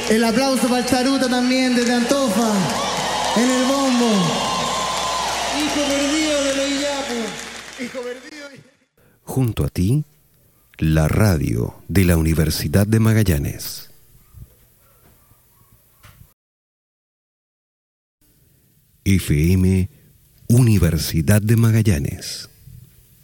El aplauso para el Charuta también desde Antofa, en el bombo. Hijo perdido de los Illapos. Hijo perdido. Junto a ti, la radio de la Universidad de Magallanes. FM Universidad de Magallanes.